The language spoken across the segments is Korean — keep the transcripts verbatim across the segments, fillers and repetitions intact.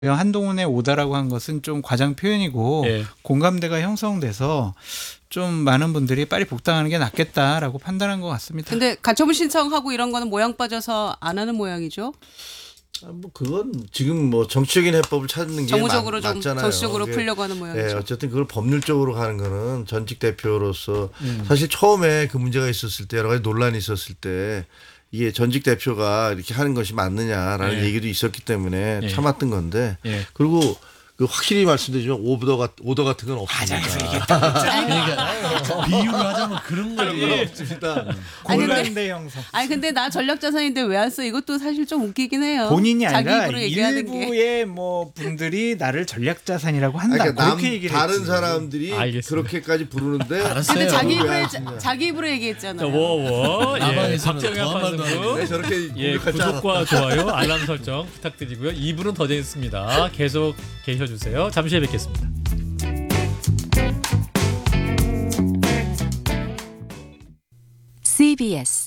한동훈의 오다라고 한 것은 좀 과장 표현이고 예. 공감대가 형성돼서 좀 많은 분들이 빨리 복당하는 게 낫겠다라고 판단한 것 같습니다. 근데 가처분 신청하고 이런 거는 모양 빠져서 안 하는 모양이죠. 아, 뭐 그건 지금 뭐 정치적인 해법을 찾는 게 정무적으로 맞, 좀 맞잖아요. 정치적으로 그게, 풀려고 하는 모양이죠. 예, 어쨌든 그걸 법률적으로 가는 거는 전직 대표로서 음. 사실 처음에 그 문제가 있었을 때 여러 가지 논란이 있었을 때 이게 전직 대표가 이렇게 하는 것이 맞느냐라는 예. 얘기도 있었기 때문에 예. 참았던 건데 예. 그리고 그 확실히 말씀드리지만 오더 같 오더 같은 건 없습니다. 그러니까 비유를 하자면 그런 거예요. 없습니다. 아니, 근데- 공감대 형성. 아니 근데 나 전략자산인데 왜 안 써? 이것도 사실 좀 웃기긴 해요. 본인이 자기 아니라 입으로 얘기하는 게. 일부의 뭐 분들이 나를 전략자산이라고 한다. 그러니까 남, 그렇게 얘기를 다른 했지. 사람들이 알겠습니다. 그렇게까지 부르는데 알았어요. 근데 자기 왜 입으로 안 했- 쓰냐. 자기 입으로 얘기했잖아요. 워워 예. 나방에서는 박정현 더한 말도 안 판사님 왜 저렇게 예, 공격할 줄 구독과 알았다. 좋아요, 알람 설정 부탁드리고요. 이 부는 더 재밌습니다. 계속 계셔주세요. 잠시 후에 뵙겠습니다. 씨비에스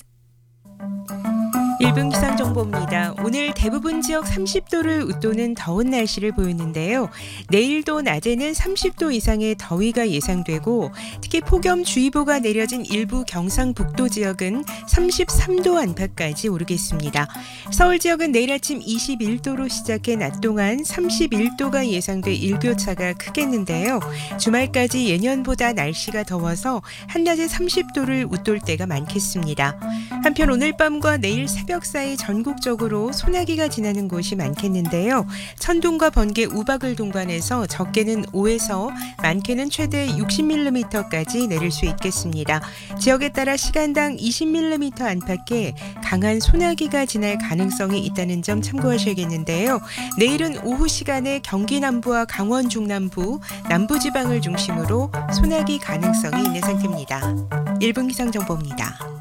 일 분 기상정보입니다. 오늘 대부분 지역 삼십 도를 웃도는 더운 날씨를 보였는데요. 내일도 낮에는 삼십 도 이상의 더위가 예상되고 특히 폭염주의보가 내려진 일부 경상북도 지역은 삼십삼 도 안팎까지 오르겠습니다. 서울 지역은 내일 아침 이십일 도로 시작해 낮 동안 삼십일 도가 예상돼 일교차가 크겠는데요. 주말까지 예년보다 날씨가 더워서 한낮에 삼십 도를 웃돌 때가 많겠습니다. 한편 오늘 밤과 내일 새벽 사이 전국적으로 소나기가 지나는 곳이 많겠는데요. 천둥과 번개, 우박을 동반해서 적게는 오에서 많게는 최대 육십 밀리미터까지 내릴 수 있겠습니다. 지역에 따라 시간당 이십 밀리미터 안팎의 강한 소나기가 지날 가능성이 있다는 점 참고하셔야겠는데요. 내일은 오후 시간에 경기 남부와 강원 중남부, 남부지방을 중심으로 소나기 가능성이 있는 상태입니다. 일 분 기상정보입니다.